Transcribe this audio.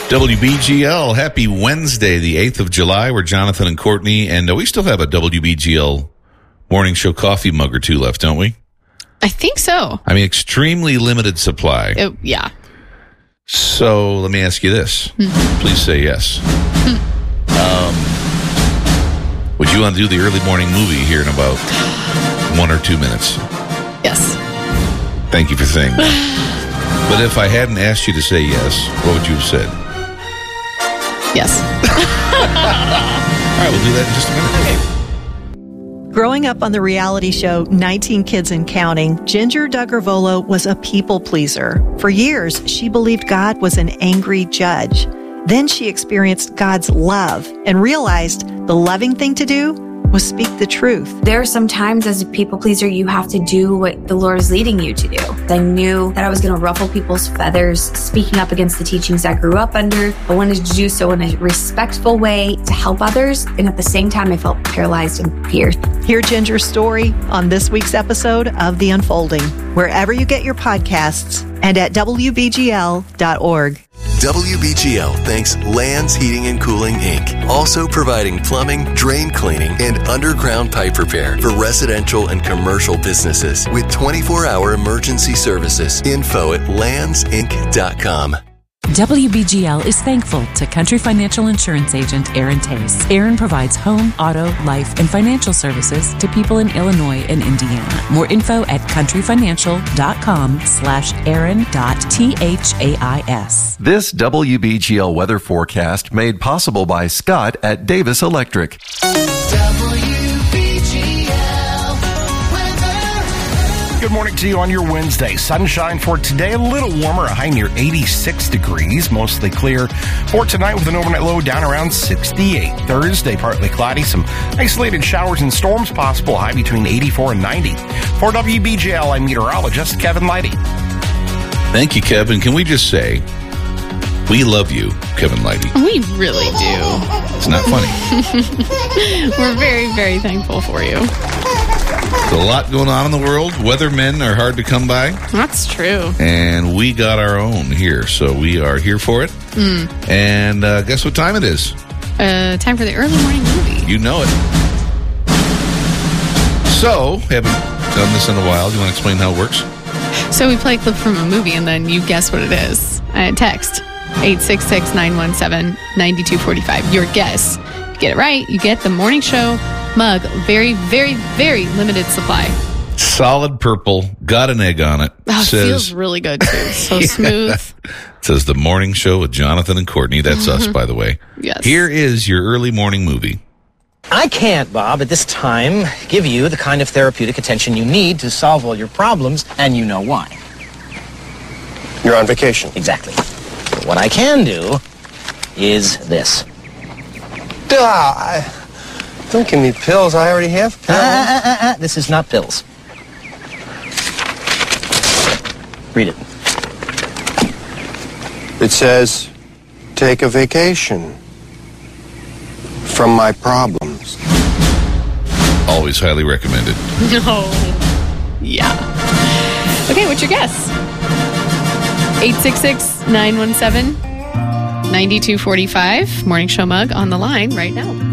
WBGL, happy Wednesday, the 8th of July. We're Jonathan and Courtney, and we still have a WBGL morning show coffee mug or two left, don't we? I think so. I mean, extremely limited supply. Yeah. So let me ask you this. Please say yes. Would you want to do the early morning movie here in about 1 or 2 minutes? Yes. Thank you for saying that. But if I hadn't asked you to say yes, what would you have said? Yes. All right, we'll do that in just a minute. Okay. Growing up on the reality show 19 Kids and Counting, Ginger Duggarvolo was a people pleaser. For years, she believed God was an angry judge. Then she experienced God's love and realized the loving thing to do was speak the truth. There are some times as a people pleaser, you have to do what the Lord is leading you to do. I knew that I was going to ruffle people's feathers, speaking up against the teachings I grew up under. I wanted to do so in a respectful way to help others. And at the same time, I felt paralyzed in fear. Hear Ginger's story on this week's episode of The Unfolding, wherever you get your podcasts and at WBGL.org. WBGL thanks Lands Heating and Cooling, Inc., also providing plumbing, drain cleaning, and underground pipe repair for residential and commercial businesses with 24-hour emergency services. Info at landsinc.com. WBGL is thankful to Country Financial Insurance Agent Aaron Tace. Aaron provides home, auto, life, and financial services to people in Illinois and Indiana. More info at countryfinancial.com/aaron.thais. This WBGL weather forecast made possible by Scott at Davis Electric. Good morning to you on your Wednesday. Sunshine for today, a little warmer, a high near 86 degrees, mostly clear for tonight with an overnight low down around 68. Thursday, partly cloudy, some isolated showers and storms possible, high between 84 and 90. For WBGL, I'm meteorologist Kevin Lighty. Thank you, Kevin. Can we just say, we love you, Kevin Lighty. We really do. It's not funny. We're very, very thankful for you. There's a lot going on in the world. Weathermen are hard to come by. That's true. And we got our own here, so we are here for it. And guess what time it is? Time for the early morning movie. You know it. So, haven't done this in a while. Do you want to explain how it works? So we play a clip from a movie, and then you guess what it is. Text 866-917-9245. Your guess. If you get it right, you get the morning show mug. Very, very, very limited supply. Solid purple. Got an egg on it. Oh, it feels really good, too. So smooth. It says the morning show with Jonathan and Courtney. That's us, by the way. Yes. Here is your early morning movie. I can't, Bob, at this time, give you the kind of therapeutic attention you need to solve all your problems, and you know why. You're on vacation. Exactly. But what I can do is this. Don't give me pills. I already have pills. This is not pills. Read it. It says, take a vacation from my problems. Always highly recommended. No. Yeah. Okay, what's your guess? 866-917-9245. Morning show mug on the line right now.